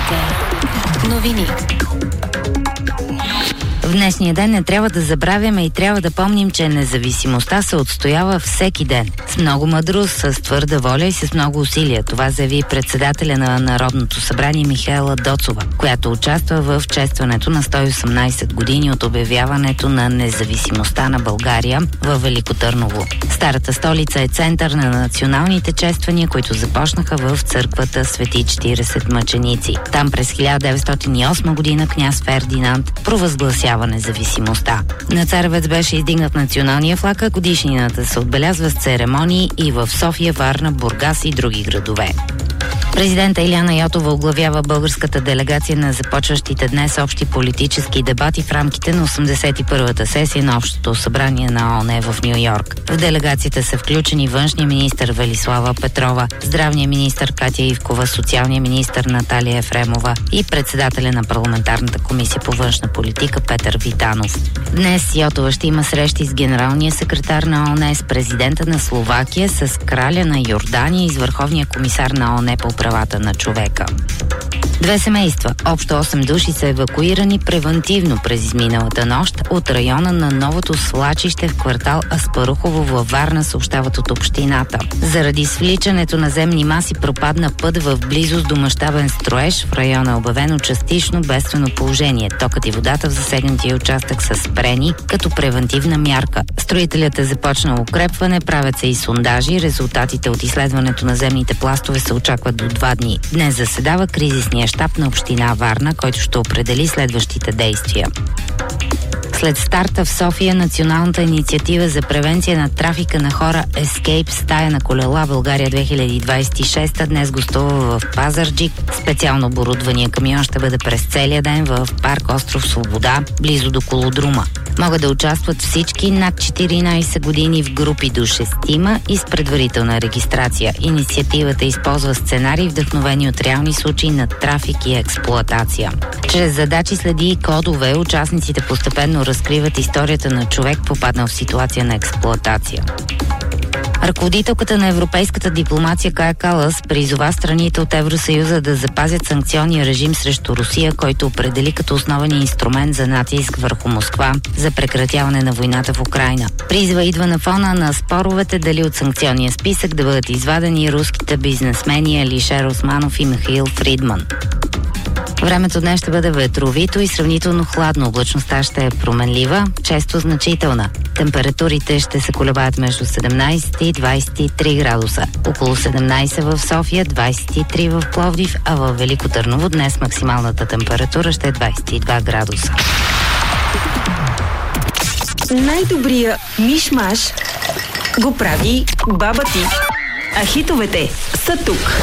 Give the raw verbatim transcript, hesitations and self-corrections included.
Новите новини. В днешния ден не трябва да забравяме и трябва да помним, че независимостта се отстоява всеки ден. С много мъдрост, с твърда воля и с много усилия. Това заяви председателя на Народното събрание Михаела Доцова, която участва в честването на сто и осемнайсет години от обявяването на независимостта на България във Велико Търново. Старата столица е център на националните чествания, които започнаха в църквата Свети четирийсет мъченици. Там през хиляда деветстотин и осма година княз Фердинанд провъзгласява независимостта. На Царевец беше издигнат националния флаг, а годишнината се отбелязва с церемонии и в София, Варна, Бургас и други градове. Президента Илияна Йотова оглавява българската делегация на започващите днес общи политически дебати в рамките на осемдесет и първата сесия на Общото събрание на ООН в Ню Йорк. В делегацията са включени външния министър Велислава Петрова, здравния министър Катя Ивкова, социалния министър Наталия Ефремова и председателя на парламентарната комисия по външна политика Петър Витанов. Днес Йотова ще има срещи с генералния секретар на ООН, с президента на Словакия, с краля на Йордания и с върховния комисар на ООН по правата на човека. Две семейства, общо осем души, са евакуирани превантивно през изминалата нощ от района на новото свлачище в квартал Аспарухово във Варна, съобщават от общината. Заради свличането на земни маси пропадна път в близост до мащабен строеж. В района е обявено частично бедствено положение. Токът и водата в засегнатия участък са спрени като превантивна мярка. Строителят е започнал укрепване, правят се и сондажи. Резултатите от изследването на земните пластове се очакват до два дни. Днес заседава кризисния щаб на община Варна, който ще определи следващите действия. След старта в София, националната инициатива за превенция на трафика на хора Escape стая на колела България две хиляди двайсет и шеста днес гостува в Пазарджик. Специално оборудвания камион ще бъде през целия ден в парк Остров Свобода, близо до Колодрум. Могат да участват всички над четиринайсет години в групи до шестима и с предварителна регистрация. Инициативата използва сценарии, вдъхновени от реални случаи на трафик и експлоатация. Чрез задачи, следи и кодове, участниците постепенно разкриват историята на човек, попаднал в ситуация на експлоатация. Ръководителката на европейската дипломация Кая Калас призова страните от Евросъюза да запазят санкционния режим срещу Русия, който определи като основен инструмент за натиск върху Москва за прекратяване на войната в Украйна. Призва идва на фона на споровете дали от санкционния списък да бъдат извадени руските бизнесмени Алишер Османов и Михаил Фридман. Времето днес ще бъде ветровито и сравнително хладно. Облачността ще е променлива, често значителна. Температурите ще се колебаят между седемнайсет и двайсет и три градуса. Около седемнайсет в София, двайсет и три в Пловдив, а в Велико Търново днес максималната температура ще е двайсет и два градуса. Най-добрия миш-маш го прави баба ти. А хитовете са тук.